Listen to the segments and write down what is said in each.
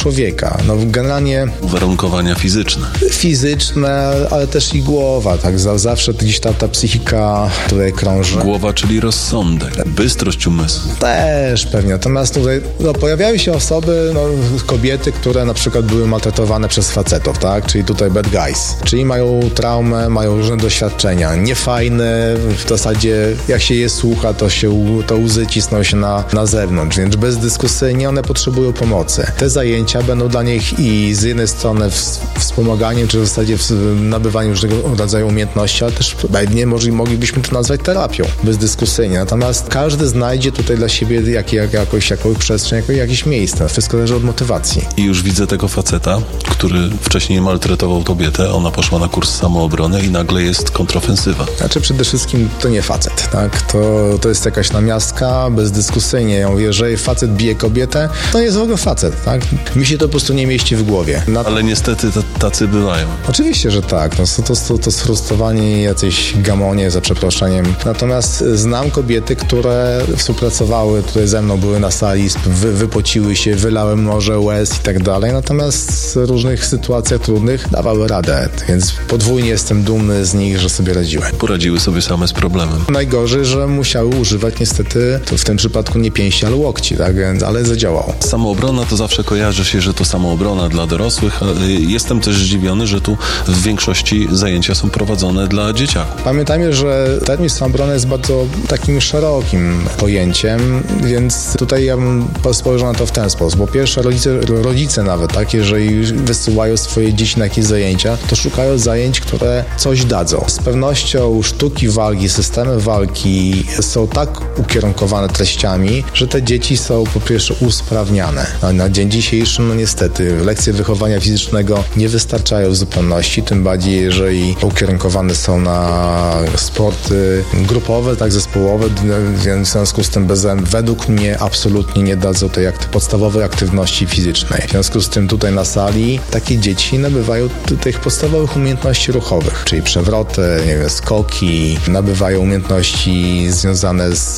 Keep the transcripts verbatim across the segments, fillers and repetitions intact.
człowieka. No generalnie... Uwarunkowania fizyczne. Fizyczne, ale też i głowa, tak? Zawsze gdzieś ta, ta psychika tutaj krąży. Głowa, czyli rozsądek, bystrość umysłu. Też pewnie. Natomiast tutaj no, pojawiały się osoby, no, kobiety, które na przykład były maltretowane przez facetów, tak? Czyli tutaj bad guys. Czyli mają traumę, mają różne doświadczenia. Niefajne, w zasadzie jak się je słucha, to się to łzy cisną się na, na zewnątrz, więc bezdyskusyjnie one potrzebują pomocy. Te zajęcia będą dla nich i z jednej strony wspomaganiem, czy w zasadzie w nabywaniu różnego rodzaju umiejętności, ale też pewnie moglibyśmy to nazwać terapią, bezdyskusyjnie. Natomiast każdy znajdzie tutaj dla siebie jak, jak, jakoś, jakąś przestrzeń, jako, jakieś miejsce. Wszystko zależy od motywacji. I już widzę tego faceta, który wcześniej maltretował kobietę, ona poszła na kurs samoobrony i nagle jest kontrofensywa. Znaczy przede wszystkim to nie facet, tak? To, to jest jakaś namiastka, bezdyskusyjnie. Ja mówię, jeżeli facet bije kobietę, to jest w ogóle facet, tak? Mi się to po prostu nie mieści w głowie. Na... Ale niestety tacy bywają. Oczywiście, że tak. No, to, to, to sfrustrowani jacyś gamonie, za przeproszeniem. Natomiast znam kobiety, które współpracowały tutaj ze mną, były na sali, wy, wypociły się, wylały morze łez i tak dalej. Natomiast w różnych sytuacjach trudnych dawały radę. Więc podwójnie jestem dumny z nich, że sobie radziły. Poradziły sobie same z problemem. Najgorzej, że musiały używać niestety, to w tym przypadku nie pięści, ale łokci, tak? Ale zadziałało. Samoobrona to zawsze kojarzy się, że to samoobrona dla dorosłych. Jestem też zdziwiony, że tu w większości zajęcia są prowadzone dla dzieciaków. Pamiętajmy, że termin samoobrony jest bardzo takim szerokim pojęciem, więc tutaj ja bym spojrzał na to w ten sposób. Po pierwsze, rodzice, rodzice nawet, tak, jeżeli wysyłają swoje dzieci na jakieś zajęcia, to szukają zajęć, które coś dadzą. Z pewnością sztuki walki, systemy walki są tak ukierunkowane treściami, że te dzieci są po pierwsze usprawniane. No, na dzień dzisiejszy, no niestety, lekcje wychowania fizycznego nie wystarczają w zupełności, tym bardziej jeżeli ukierunkowane są na sporty grupowe, tak, zespołowe, więc w związku z tym bez, według mnie absolutnie nie dadzą tej akty, podstawowej aktywności fizycznej. W związku z tym tutaj na sali takie dzieci nabywają t- tych podstawowych umiejętności ruchowych, czyli przewroty, nie wiem, skoki, nabywają umiejętności związane z,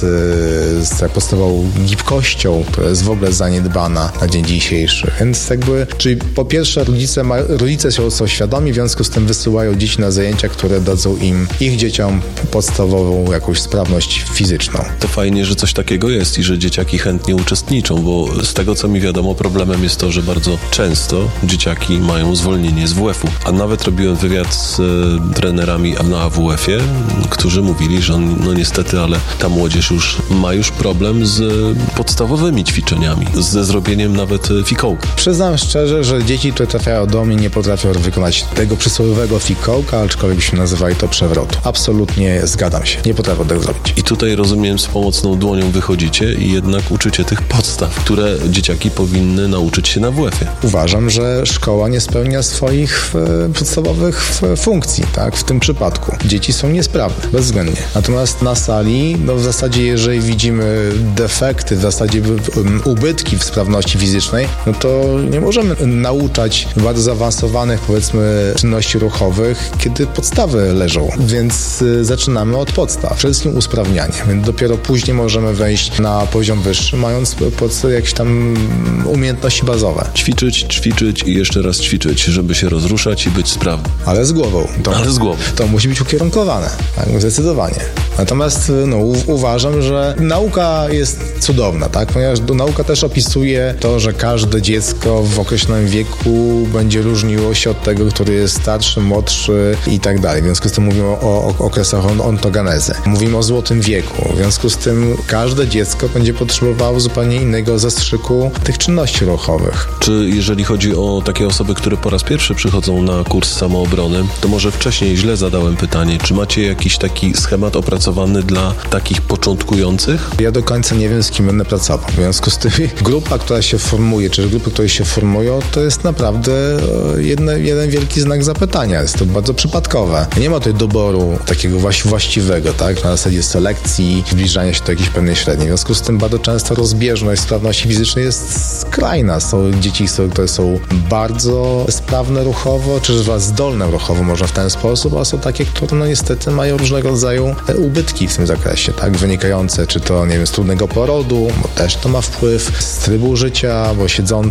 z podstawową gibkością, która jest w ogóle zaniedbana na dzień dzisiejszy. Więc jakby, czyli po pierwsze rodzice, ma, rodzice są, są świadomi, w związku z tym wysyłają dzieci na zajęcia, które dadzą im, ich dzieciom podstawową jakąś sprawność fizyczną. To fajnie, że coś takiego jest i że dzieciaki chętnie uczestniczą, bo z tego co mi wiadomo, problemem jest to, że bardzo często dzieciaki mają zwolnienie z W F-u. A nawet robiłem wywiad z e, trenerami na A W F-ie, którzy mówili, że no niestety, ale ta młodzież już ma już problem z podstawowymi ćwiczeniami, ze zrobieniem nawet fikołka. Przyznam szczerze, że dzieci, które trafiają do mnie, nie potrafią wykonać tego przysłowiowego fikołka, aczkolwiek byśmy nazywali to przewrotu. Absolutnie zgadzam się. Nie potrafią tego zrobić. I tutaj rozumiem, z pomocną dłonią wychodzicie i jednak uczycie tych podstaw, które dzieciaki powinny nauczyć się na W F-ie. Uważam, że szkoła nie spełnia swoich e, podstawowych f, funkcji, tak? W tym przypadku. Dzieci są niesprawne, bezwzględnie. Natomiast na sali, no w zasadzie jeżeli widzimy defekty, w zasadzie ubytki w sprawności fizycznej, no to nie możemy nauczać bardzo zaawansowanych, powiedzmy, czynności ruchowych, kiedy podstawy leżą. Więc y, zaczynamy od podstaw. Przede wszystkim usprawnianie. Więc dopiero później możemy wejść na poziom wyższy, mając pod jakieś tam umiejętności bazowe. Ćwiczyć, ćwiczyć i jeszcze raz ćwiczyć, żeby się rozruszać i być sprawny. Ale z głową. To, Ale z głową. To musi być ukierunkowane. Tak? Zdecydowanie. Natomiast no, u- uważam, że nauka jest cudowna, tak? Ponieważ nauka też opisuje to, że każde dziecko w określonym wieku będzie różniło się od tego, który jest starszy, młodszy i tak dalej. W związku z tym mówimy o, o okresach ontogenezy. Mówimy o złotym wieku. W związku z tym każde dziecko będzie potrzebowało zupełnie innego zastrzyku tych czynności ruchowych. Czy jeżeli chodzi o takie osoby, które po raz pierwszy przychodzą na kurs samoobrony, to może wcześniej źle zadałem pytanie, czy macie jakiś taki schemat opracowany dla takich początkujących? Ja do końca nie wiem, z kim będę pracował. W związku z tym grupa, która się formuje, czy grupy, które się formują, to jest naprawdę jedne, jeden wielki znak zapytania. Jest to bardzo przypadkowe. Nie ma tutaj doboru takiego właściwego, tak? Na zasadzie selekcji, zbliżania się do jakiejś pewnej średniej. W związku z tym bardzo często rozbieżność sprawności fizycznej jest skrajna. Są dzieci, które są bardzo sprawne ruchowo, czy zdolne ruchowo, może w ten sposób, a są takie, które no niestety mają różnego rodzaju ubytki w tym zakresie, tak? Wynikające, czy to, nie wiem, z trudnego porodu, bo też to ma wpływ, z trybu życia, bo siedzący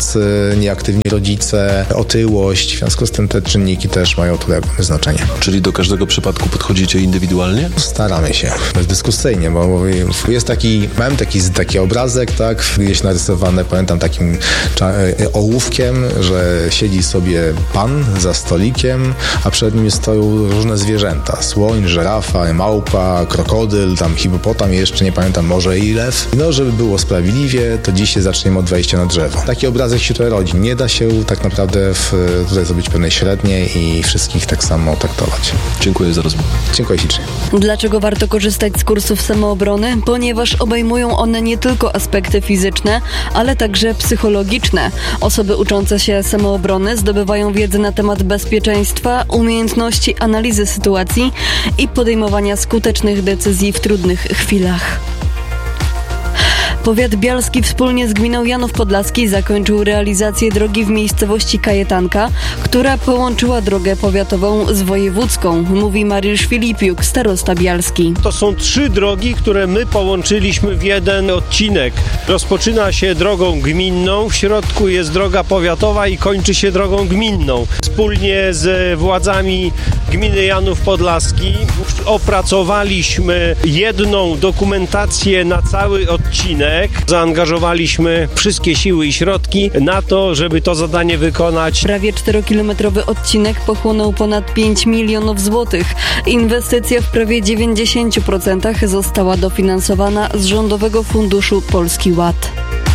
pracujący, nieaktywni rodzice, otyłość. W związku z tym te czynniki też mają tutaj znaczenie. Czyli do każdego przypadku podchodzicie indywidualnie? Staramy się, bezdyskusyjnie, bo jest taki, mam taki, taki obrazek, tak, gdzieś narysowany, pamiętam, takim ołówkiem, że siedzi sobie pan za stolikiem, a przed nim stoją różne zwierzęta. Słoń, żyrafa, małpa, krokodyl, tam hipopotam, jeszcze nie pamiętam, może i lew. No, żeby było sprawiedliwie, to dziś zaczniemy od wejścia na drzewo. Taki obrazek się tutaj rodzi. Nie da się tak naprawdę w, tutaj zrobić pewnej średniej i wszystkich tak samo traktować. Dziękuję za rozmowę. Dziękuję ślicznie. Dlaczego warto korzystać z kursów samoobrony? Ponieważ obejmują one nie tylko aspekty fizyczne, ale także psychologiczne. Osoby uczące się samoobrony zdobywają wiedzę na temat bezpieczeństwa, umiejętności analizy sytuacji i podejmowania skutecznych decyzji w trudnych chwilach. Powiat bialski wspólnie z gminą Janów Podlaski zakończył realizację drogi w miejscowości Kajetanka, która połączyła drogę powiatową z wojewódzką, mówi Mariusz Filipiuk, starosta bialski. To są trzy drogi, które my połączyliśmy w jeden odcinek. Rozpoczyna się drogą gminną, w środku jest droga powiatowa i kończy się drogą gminną. Wspólnie z władzami gminy Janów Podlaski opracowaliśmy jedną dokumentację na cały odcinek. Zaangażowaliśmy wszystkie siły i środki na to, żeby to zadanie wykonać. Prawie czterokilometrowy odcinek pochłonął ponad pięć milionów złotych. Inwestycja w prawie dziewięćdziesiąt procent została dofinansowana z Rządowego Funduszu Polski Ład.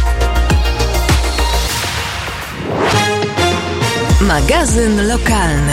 Magazyn lokalny.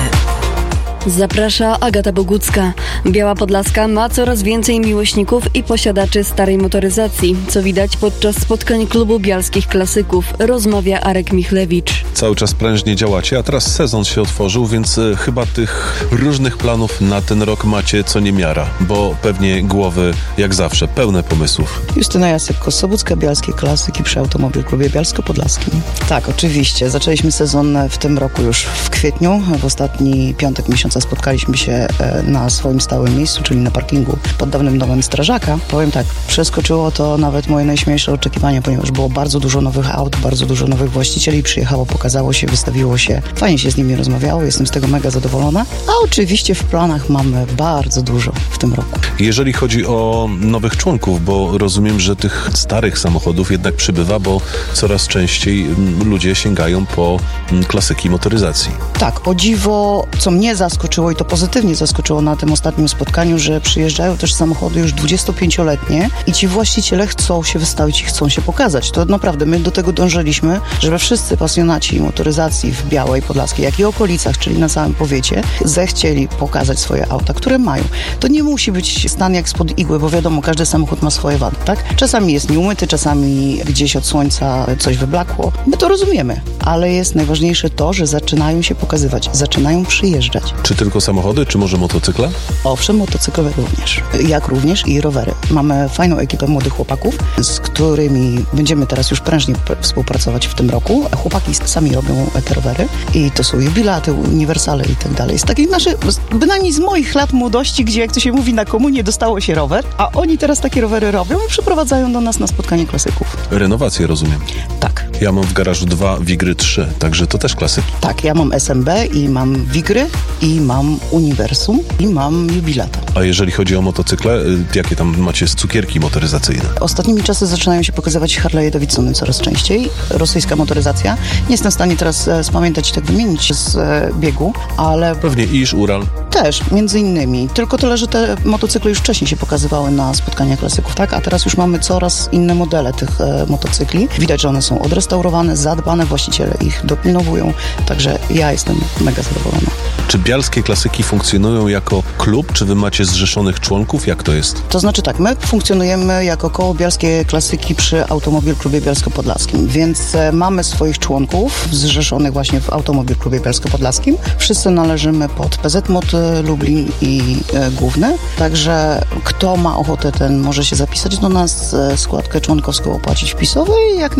Zaprasza Agata Bogucka. Biała Podlaska ma coraz więcej miłośników i posiadaczy starej motoryzacji, co widać podczas spotkań klubu bialskich klasyków, rozmawia Arek Michlewicz. Cały czas prężnie działacie, a teraz sezon się otworzył, więc y, chyba tych różnych planów na ten rok macie co niemiara, bo pewnie głowy, jak zawsze, pełne pomysłów. Justyna Jasek-Kosobucka, Bialskie Klasyki przy Automobil Klubie Bialsko-Podlaskim. Tak, oczywiście. Zaczęliśmy sezon w tym roku już w kwietniu. W ostatni piątek miesiąca spotkaliśmy się na swoim stałym miejscu, czyli na parkingu pod dawnym domem strażaka. Powiem tak, przeskoczyło to nawet moje najśmielsze oczekiwania, ponieważ było bardzo dużo nowych aut, bardzo dużo nowych właścicieli. Przyjechało, pokazało się, wystawiło się. Fajnie się z nimi rozmawiało, jestem z tego mega zadowolona. A oczywiście w planach mamy bardzo dużo w tym roku. Jeżeli chodzi o nowych członków, bo rozumiem, że tych starych samochodów jednak przybywa, bo coraz częściej ludzie sięgają po klasyki motoryzacji. Tak, o dziwo, co mnie zaskoczyło i to pozytywnie zaskoczyło na tym ostatnim spotkaniu, że przyjeżdżają też samochody już dwudziestopięcioletnie i ci właściciele chcą się wystawić i chcą się pokazać. To naprawdę my do tego dążyliśmy, żeby wszyscy pasjonaci motoryzacji w Białej Podlaskiej, jak i okolicach, czyli na całym powiecie, zechcieli pokazać swoje auta, które mają. To nie musi być stan jak spod igły, bo wiadomo, każdy samochód ma swoje wady, tak? Czasami jest nieumyty, czasami gdzieś od słońca coś wyblakło. My to rozumiemy, ale jest najważniejsze to, że zaczynają się pokazywać, zaczynają przyjeżdżać. Czy tylko samochody, czy może motocykle? Owszem, motocykle również. Jak również i rowery. Mamy fajną ekipę młodych chłopaków, z którymi będziemy teraz już prężnie współpracować w tym roku. Chłopaki sami robią te rowery i to są jubilaty, uniwersale i tak dalej. Z takich naszych, bynajmniej z moich lat młodości, gdzie jak to się mówi na komunie dostało się rower, a oni teraz takie rowery robią i przyprowadzają do nas na spotkanie klasyków. Renowację, rozumiem. Tak. Ja mam w garażu dwa Wigry trzy, także to też klasyki. Tak, ja mam S M B i mam Wigry i mam Uniwersum i mam jubilata. A jeżeli chodzi o motocykle, jakie tam macie cukierki motoryzacyjne? Ostatnimi czasy zaczynają się pokazywać Harley Davidson coraz częściej. Rosyjska motoryzacja. Nie jestem w stanie teraz e, spamiętać i tak wymienić z e, biegu, ale... Pewnie Iż, Ural. Też, między innymi. Tylko tyle, że te motocykle już wcześniej się pokazywały na spotkaniach klasyków, tak? A teraz już mamy coraz inne modele tych e, motocykli. Widać, że one są odrestaurowane, zadbane, właściciele ich dopilnowują. Także ja jestem mega zadowolona. Czy bialskie klasyki funkcjonują jako klub, czy wy macie zrzeszonych członków? Jak to jest? To znaczy tak, my funkcjonujemy jako koło Bialskie Klasyki przy Automobil Klubie Bialsko-Podlaskim, więc e, mamy swoich członków zrzeszonych właśnie w Automobil Klubie Bialsko-Podlaskim. Wszyscy należymy pod P Z Mot Lublin i e, Główny, także kto ma ochotę, ten może się zapisać do nas, e, składkę członkowską opłacić wpisową i jak najbardziej być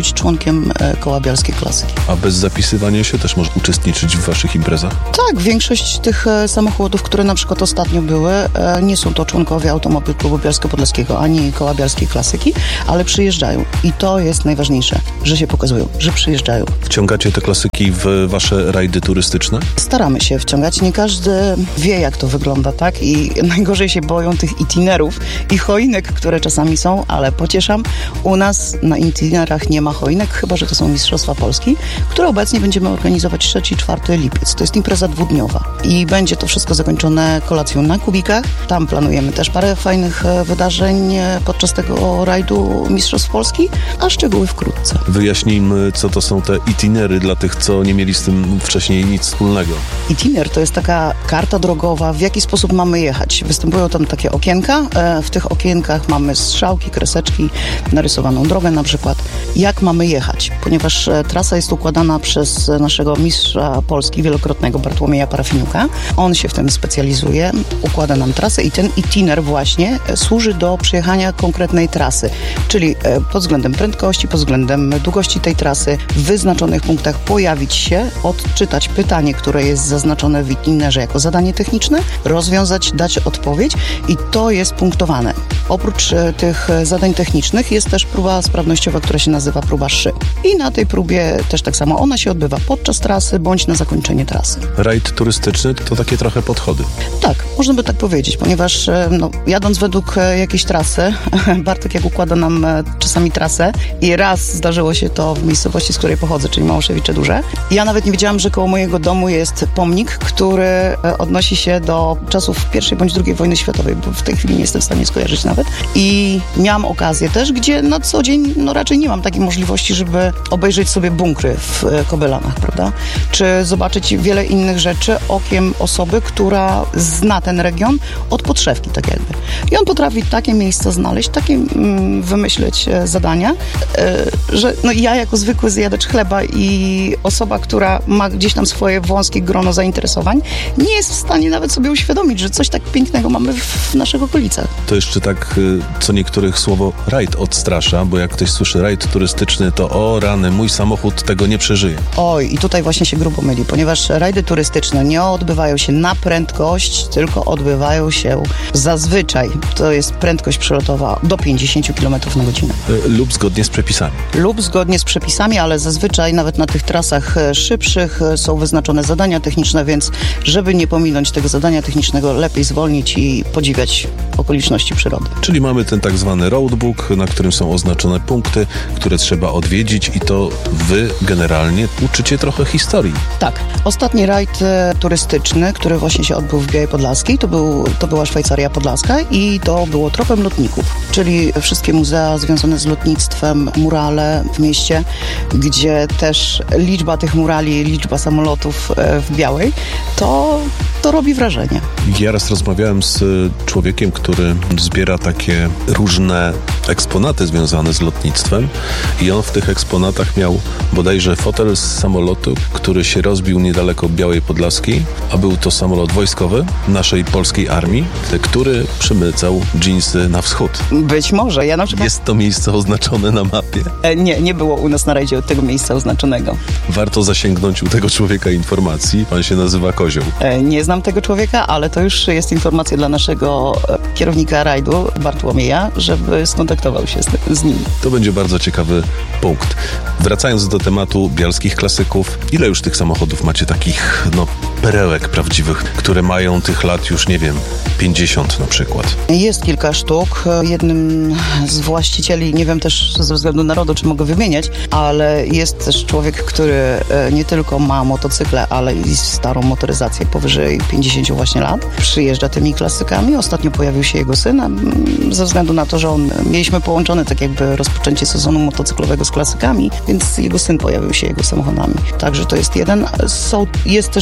być członkiem e, koła Bialskiej Klasyki. A bez zapisywania się też może uczestniczyć w waszych imprezach? Tak, większość tych e, samochodów, które na przykład ostatnio były, e, nie są to członkowie Automobil Klubu Bielsko-Podlaskiego ani koła Bialskiej Klasyki, ale przyjeżdżają. I to jest najważniejsze, że się pokazują, że przyjeżdżają. Wciągacie te klasyki w wasze rajdy turystyczne? Staramy się wciągać. Nie każdy wie, jak to wygląda, tak? I najgorzej się boją tych itinerów i choinek, które czasami są, ale pocieszam, u nas na itinerach nie ma choinek, chyba że to są Mistrzostwa Polski, które obecnie będziemy organizować trzeci czwarty lipiec. To jest impreza dwudniowa i będzie to wszystko zakończone kolacją na Kubikach. Tam planujemy też parę fajnych wydarzeń podczas tego rajdu Mistrzostw Polski, a szczegóły wkrótce. Wyjaśnijmy, co to są te itinery dla tych, co nie mieli z tym wcześniej nic wspólnego. Itiner to jest taka karta drogowa, w jaki sposób mamy jechać. Występują tam takie okienka, w tych okienkach mamy strzałki, kreseczki, narysowaną drogę na przykład. Jak mamy jechać? Ponieważ trasa jest układana przez naszego mistrza Polski wielokrotnego Bartłomieja Parafiniuka. On się w tym specjalizuje, układa nam trasę i ten itiner właśnie służy do przejechania konkretnej trasy, czyli pod względem prędkości, pod względem długości tej trasy, w wyznaczonych punktach pojawić się, odczytać pytanie, które jest zaznaczone w itinerze jako zadanie techniczne, rozwiązać, dać odpowiedź i to jest punktowane. Oprócz e, tych zadań technicznych jest też próba sprawnościowa, która się nazywa próba szy. I na tej próbie też tak samo ona się odbywa podczas trasy bądź na zakończenie trasy. Rajd turystyczny to takie trochę podchody. Tak, można by tak powiedzieć, ponieważ e, no, jadąc według e, jakiejś trasy, Bartek jak układa nam e, czasami trasę i raz zdarzyło się to w miejscowości, z której pochodzę, czyli Małoszewicze Duże. Ja nawet nie wiedziałam, że koło mojego domu jest pomnik, który e, odnosi się do czasów pierwszej bądź drugiej wojny światowej, bo w tej chwili nie jestem w stanie skojarzyć nawet. I miałam okazję też, gdzie na co dzień no raczej nie mam takiej możliwości, żeby obejrzeć sobie bunkry w e, Kobylanach, prawda? Czy zobaczyć wiele innych rzeczy okiem osoby, która zna ten region od podszewki, tak jakby. I on potrafi takie miejsca znaleźć, takie mm, wymyśleć e, zadania, e, że no ja jako zwykły zjadacz chleba i osoba, która ma gdzieś tam swoje wąskie grono zainteresowań, nie jest w stanie nawet sobie uświadomić, że coś tak pięknego mamy w naszych okolicach. To jeszcze tak, co niektórych słowo rajd odstrasza, bo jak ktoś słyszy rajd turystyczny, to o rany, mój samochód tego nie przeżyje. Oj, i tutaj właśnie się grubo myli, ponieważ rajdy turystyczne nie odbywają się na prędkość, tylko odbywają się zazwyczaj, to jest prędkość przelotowa do pięćdziesiąt kilometrów na godzinę. Lub zgodnie z przepisami. Lub zgodnie z przepisami, ale zazwyczaj nawet na tych trasach szybszych są wyznaczone zadania techniczne, więc żeby nie pominąć tego zadania technicznego, lepiej zwolnić i podziwiać okoliczności przyrody. Czyli mamy ten tak zwany roadbook, na którym są oznaczone punkty, które trzeba odwiedzić i to wy generalnie uczycie trochę historii. Tak. Ostatni rajd e, turystyczny, który właśnie się odbył w Białej Podlaskiej, to, był, to była Szwajcaria Podlaska i to było tropem lotników, czyli wszystkie muzea związane z lotnictwem, murale w mieście, gdzie też liczba tych murali, liczba samolotów e, w Białej, to, to robi wrażenie. Ja raz rozmawiałem z człowiekiem, który zbiera takie różne eksponaty związane z lotnictwem i on w tych eksponatach miał bodajże fotel z samolotu, który się rozbił niedaleko Białej Podlaskiej, a był to samolot wojskowy naszej polskiej armii, który przemycał dżinsy na wschód. Być może. Ja na przykład... Jest to miejsce oznaczone na mapie? E, nie, nie było u nas na rajdzie tego miejsca oznaczonego. Warto zasięgnąć u tego człowieka informacji. Pan się nazywa Kozioł. E, nie znam tego człowieka, ale to już jest informacja dla naszego e, kierownika rajdu, Bartłomieja, żeby skontaktował się z, z nim. To będzie bardzo ciekawy punkt. Wracając do tematu bialskich klasyków, ile już tych samochodów macie takich, no, perełek prawdziwych, które mają tych lat już, nie wiem, pięćdziesiąt na przykład? Jest kilka sztuk. Jednym z właścicieli, nie wiem też ze względu na RODO, czy mogę wymieniać, ale jest też człowiek, który nie tylko ma motocykle, ale i starą motoryzację powyżej pięćdziesiąt właśnie lat. Przyjeżdża tymi klasykami. Ostatnio pojawił się jego syn, ze względu na to, że on, mieliśmy połączone tak jakby rozpoczęcie sezonu motocyklowego z klasykami, więc jego syn pojawił się jego samochodami. Także to jest jeden. Są, jest też większa ilość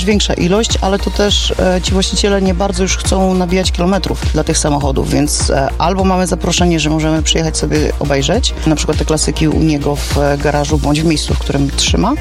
ilość, ale to też e, ci właściciele nie bardzo już chcą nabijać kilometrów dla tych samochodów, więc e, albo mamy zaproszenie, że możemy przyjechać sobie obejrzeć, na przykład te klasyki u niego w e, garażu bądź w miejscu, w którym trzyma,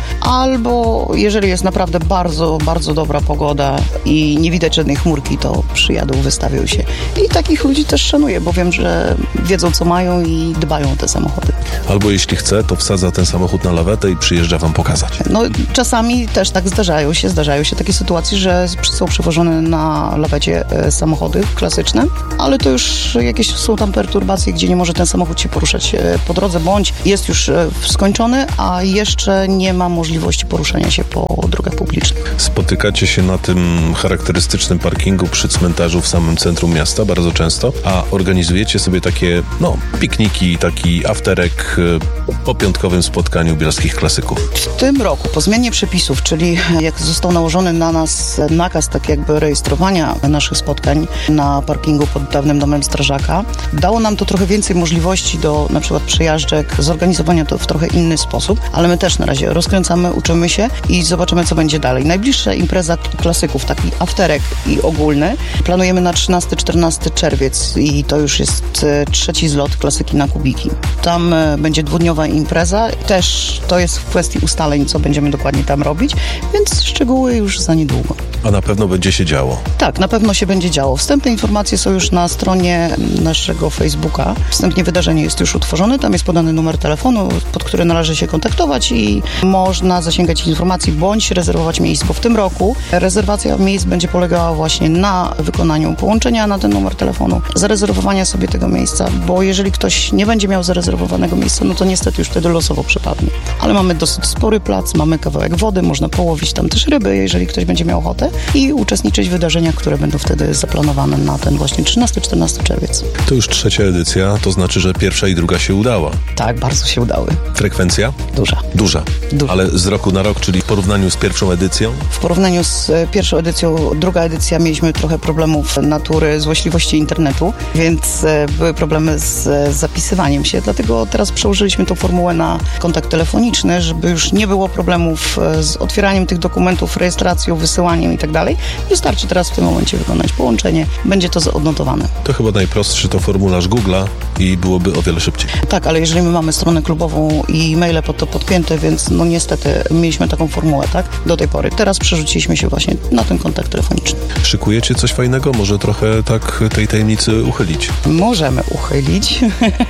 albo jeżeli jest naprawdę bardzo, bardzo dobra pogoda i nie widać żadnej chmurki, to przyjadą, wystawią się. I takich ludzi też szanuję, bo wiem, że wiedzą, co mają i dbają o te samochody. Albo jeśli chce, to wsadza ten samochód na lawetę i przyjeżdża wam pokazać. No czasami też tak zdarzają się, zdarzają się takie sytuacje, że są przewożone na lawecie e, samochody klasyczne, ale to już jakieś są tam perturbacje, gdzie nie może ten samochód się poruszać e, po drodze, bądź jest już e, skończony, a jeszcze nie ma możliwości poruszania się po drogach publicznych. Spotykacie się na tym charakterystycznym parkingu przy cmentarzu w samym centrum miasta bardzo często, a organizujecie sobie takie, no, pikniki, taki afterek e, po piątkowym spotkaniu bielskich klasyków. W tym roku, po zmianie przepisów, czyli jak został nałożony na nas nakaz tak jakby rejestrowania naszych spotkań na parkingu pod dawnym domem strażaka, dało nam to trochę więcej możliwości do na przykład przejażdżek, zorganizowania to w trochę inny sposób, ale my też na razie rozkręcamy, uczymy się i zobaczymy, co będzie dalej. Najbliższa impreza klasyków, taki afterek i ogólny, planujemy na trzynasty czternasty czerwiec i to już jest trzeci zlot klasyki na kubiki. Tam będzie dwudniowa impreza, też to jest w kwestii ustaleń, co będziemy dokładnie tam robić, więc szczegóły już za niedługo. A na pewno będzie się działo. Tak, na pewno się będzie działo. Wstępne informacje są już na stronie naszego Facebooka. Wstępnie wydarzenie jest już utworzone, tam jest podany numer telefonu, pod który należy się kontaktować i można zasięgać informacji bądź rezerwować miejsc, bo w tym roku rezerwacja miejsc będzie polegała właśnie na wykonaniu połączenia na ten numer telefonu, zarezerwowania sobie tego miejsca, bo jeżeli ktoś nie będzie miał zarezerwowanego miejsca, no to niestety już wtedy losowo przypadnie. Ale mamy dosyć spory plac, mamy kawałek wody, można połowić tam też ryby, jeżeli ktoś będzie miał ochotę i uczestniczyć w wydarzeniach, które będą wtedy zaplanowane na ten właśnie trzynasty czternasty czerwiec. To już trzecia edycja, to znaczy, że pierwsza i druga się udała. Tak, bardzo się udały. Frekwencja? Duża. Duża. Duża. Ale z roku na rok, czyli w porównaniu z pierwszą edycją? W porównaniu z pierwszą edycją, druga edycja mieliśmy trochę problemów natury, złośliwości internetu, więc były problemy z zapisywaniem się, dlatego teraz przełożyliśmy tą formułę na kontakt telefoniczny, żeby już nie było problemów z otwieraniem tych dokumentów, rejestracją, wysyłaniem i tak dalej. Wystarczy teraz w tym momencie wykonać połączenie, będzie to odnotowane. To chyba najprostszy to formularz Google'a i byłoby o wiele szybciej. Tak, ale jeżeli my mamy stronę klubową i maile pod to podpięte, więc no niestety mieliśmy taką formułę, tak, do tej pory. Teraz przerzuciliśmy się właśnie na ten kontakt telefoniczny. Szykujecie coś fajnego? Może trochę tak tej tajemnicy uchylić? Możemy uchylić,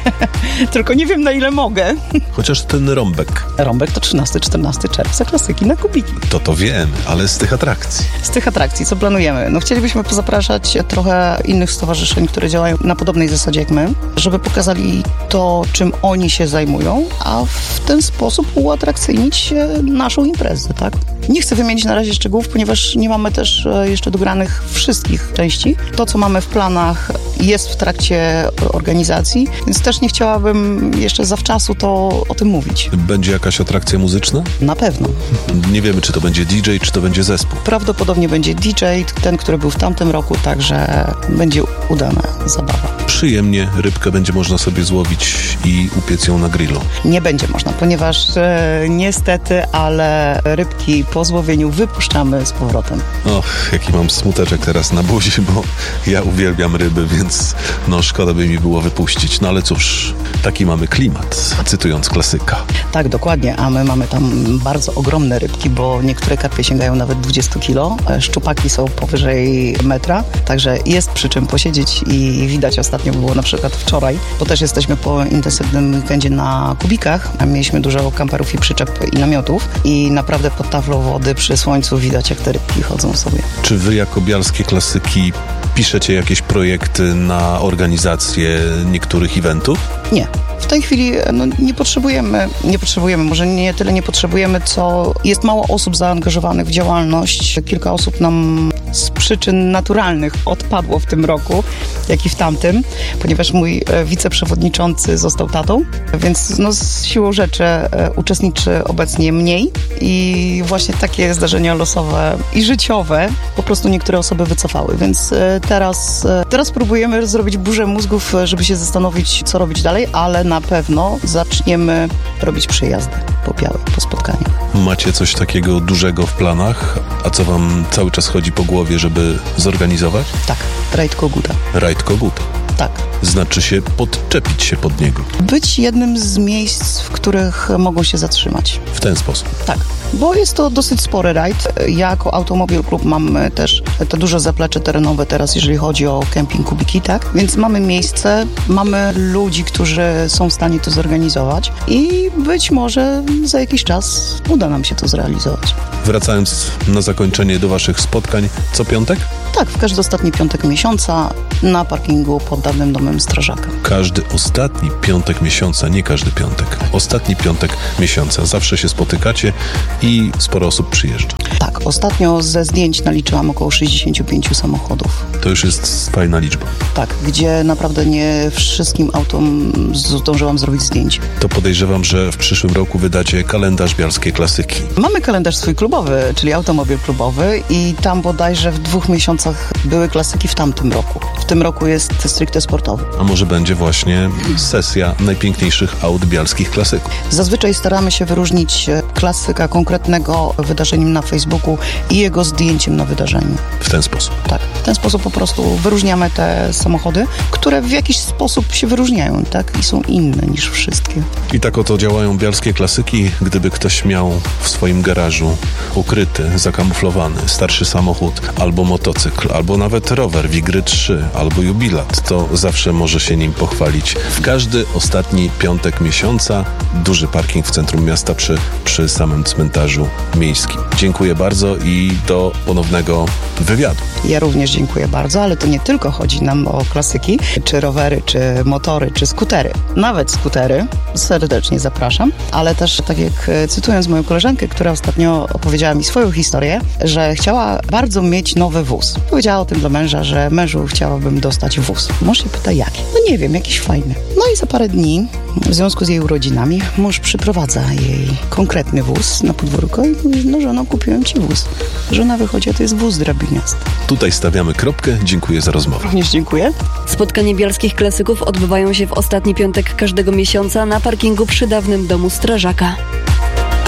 tylko nie wiem, na ile mogę. Chociaż ten rąbek. Rąbek to trzynasty czternasty czerwca, klasyki na kubiki. To to wiem, ale z tych atrakcji. Z tych atrakcji, co planujemy? No chcielibyśmy pozapraszać trochę innych stowarzyszeń, które działają na podobnej zasadzie jak my, żeby pokazali to, czym oni się zajmują, a w ten sposób uatrakcyjnić naszą imprezę, tak? Nie chcę wymienić na razie szczegółów, ponieważ nie mamy też jeszcze dogranych wszystkich części. To, co mamy w planach, jest w trakcie organizacji, więc też nie chciałabym jeszcze zawczasu to o tym mówić. Będzie jakaś atrakcja muzyczna? Na pewno. Nie wiemy, czy to będzie D J, czy to będzie zespół. Prawdopodobnie będzie D J, ten, który był w tamtym roku, także będzie udana zabawa. Przyjemnie rybkę będzie można sobie złowić i upiec ją na grillu. Nie będzie można, ponieważ e, niestety, ale rybki po złowieniu wypuszczamy z powrotem. Och, jaki mam smuteczek teraz na buzi, bo ja uwielbiam ryby, więc no szkoda by mi było wypuścić. No ale cóż, taki mamy klimat, cytując klasyka. Tak, dokładnie, a my mamy tam bardzo ogromne rybki, bo niektóre karpie sięgają nawet dwadzieścia kilo, szczupaki są powyżej metra, także jest przy czym posiedzieć i widać ostatnio było na przykład wczoraj, bo też jesteśmy po intensywnym weekendzie na kubikach, a mieliśmy dużo kamperów i przyczep i namiotów i naprawdę pod taflą wody przy słońcu widać, jak te rybki chodzą sobie. Czy wy jako bialskie klasyki piszecie jakieś projekty na organizację niektórych eventów? Nie. W tej chwili no, nie potrzebujemy, nie potrzebujemy, może nie tyle nie potrzebujemy, co jest mało osób zaangażowanych w działalność. Kilka osób nam z przyczyn naturalnych odpadło w tym roku, jak i w tamtym, ponieważ mój wiceprzewodniczący został tatą, więc no, z siłą rzeczy uczestniczy obecnie mniej i właśnie takie zdarzenia losowe i życiowe po prostu niektóre osoby wycofały, więc teraz, teraz próbujemy zrobić burzę mózgów, żeby się zastanowić, co robić dalej, ale na pewno zaczniemy robić przyjazdy. popiały po spotkaniu. Macie coś takiego dużego w planach? A co wam cały czas chodzi po głowie, żeby zorganizować? Tak, rajd Koguta. Rajd Koguta. Tak. Znaczy się podczepić się pod niego. Być jednym z miejsc, w których mogą się zatrzymać. W ten sposób. Tak, bo jest to dosyć spory rajd. Ja jako Automobil Klub mam też to duże zaplecze terenowe teraz, jeżeli chodzi o kemping Kubiki, tak? Więc mamy miejsce, mamy ludzi, którzy są w stanie to zorganizować i być może za jakiś czas uda nam się to zrealizować. Wracając na zakończenie do waszych spotkań, co piątek? Tak, w każdy ostatni piątek miesiąca na parkingu pod dawnym domem strażaka. Każdy ostatni piątek miesiąca, nie każdy piątek. Ostatni piątek miesiąca. Zawsze się spotykacie i sporo osób przyjeżdża. Tak, ostatnio ze zdjęć naliczyłam około sześćdziesiąt pięć samochodów. To już jest fajna liczba. Tak, gdzie naprawdę nie wszystkim autom zdążyłam zrobić zdjęcie. To podejrzewam, że w przyszłym roku wydacie kalendarz Bialskiej Klasyki. Mamy kalendarz swój klubowy, czyli Automobil Klubowy i tam bodajże w dwóch miesiącach były klasyki w tamtym roku. W tym roku jest stricte sportowy. A może będzie właśnie sesja najpiękniejszych aut bialskich klasyków? Zazwyczaj staramy się wyróżnić klasyka konkretnego wydarzeniem na Facebooku i jego zdjęciem na wydarzeniu. W ten sposób? Tak. W ten sposób po prostu wyróżniamy te samochody, które w jakiś sposób się wyróżniają, tak? I są inne niż wszystkie. I tak oto działają bialskie klasyki. Gdyby ktoś miał w swoim garażu ukryty, zakamuflowany starszy samochód, albo motocykl, albo nawet rower Wigry trzy, albo jubilat, to zawsze może się nim pochwalić. W każdy ostatni piątek miesiąca duży parking w centrum miasta przy, przy samym cmentarzu miejskim. Dziękuję bardzo i do ponownego wywiadu. Ja również dziękuję bardzo, ale to nie tylko chodzi nam o klasyki, czy rowery, czy motory, czy skutery. Nawet skutery, serdecznie zapraszam, ale też tak jak cytując moją koleżankę, która ostatnio opowiedziała mi swoją historię, że chciała bardzo mieć nowy wóz. Powiedziała o tym dla męża, że mężu chciałabym dostać wóz. Mąż się pyta jaki? No nie wiem, jakiś fajny. No i za parę dni, w związku z jej urodzinami, mąż przyprowadza jej konkretny wóz na podwórko i mówi, no żono, kupiłem ci wóz. Żona wychodzi, a to jest wóz drabiniasty. Tutaj stawiamy kropkę. Dziękuję za rozmowę. Również dziękuję. Spotkanie bialskich klasyków odbywają się w ostatni piątek każdego miesiąca na parkingu przy dawnym domu strażaka.